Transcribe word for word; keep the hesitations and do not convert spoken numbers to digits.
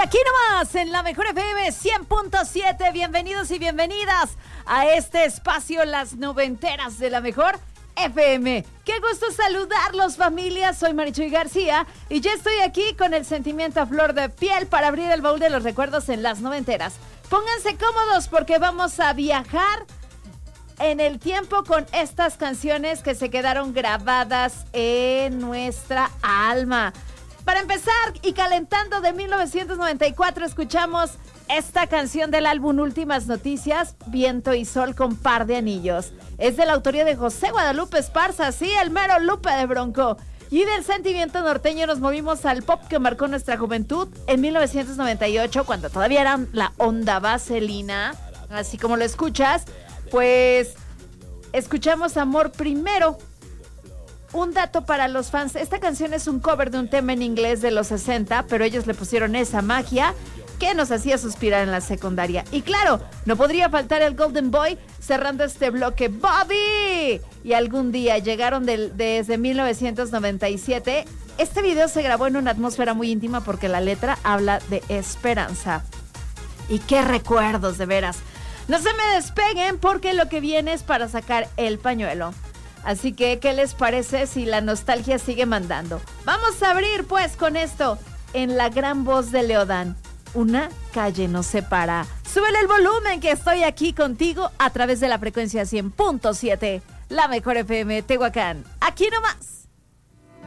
aquí nomás, en la Mejor F M cien punto siete, bienvenidos y bienvenidas a este espacio, las noventeras de la Mejor F M. Qué gusto saludarlos, familia. Soy Marichuy García y ya estoy aquí con el sentimiento a flor de piel para abrir el baúl de los recuerdos en las noventeras. Pónganse cómodos porque vamos a viajar en el tiempo con estas canciones que se quedaron grabadas en nuestra alma. Para empezar y calentando, de mil novecientos noventa y cuatro escuchamos esta canción del álbum Últimas Noticias, Viento y Sol con Par de Anillos. Es de la autoría de José Guadalupe Esparza, sí, el mero Lupe de Bronco. Y del sentimiento norteño nos movimos al pop que marcó nuestra juventud en mil novecientos noventa y ocho, cuando todavía era la onda vaselina, así como lo escuchas. Pues escuchamos Amor Primero. Un dato para los fans, esta canción es un cover de un tema en inglés de los sesenta, pero ellos le pusieron esa magia que nos hacía suspirar en la secundaria. Y claro, no podría faltar el Golden Boy cerrando este bloque, Bobby. Y algún día llegaron del, desde mil novecientos noventa y siete. Este video se grabó en una atmósfera muy íntima porque la letra habla de esperanza. Y qué recuerdos, de veras. No se me despeguen porque lo que viene es para sacar el pañuelo. Así que, ¿qué les parece si la nostalgia sigue mandando? Vamos a abrir, pues, con esto, en la gran voz de Leodán. Una calle nos separa. Súbele el volumen, que estoy aquí contigo a través de la frecuencia cien punto siete. La Mejor F M Tehuacán. Aquí nomás.